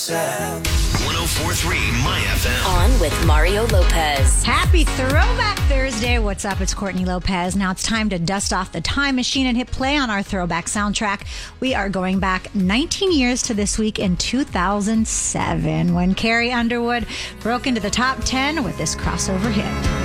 104.3 My FM. On with Mario Lopez. Happy Throwback Thursday. What's up? It's Courtney Lopez. Now it's time to dust off the time machine and hit play on our throwback soundtrack. We are going back 19 years to this week in 2007 when Carrie Underwood broke into the top 10 with this crossover hit.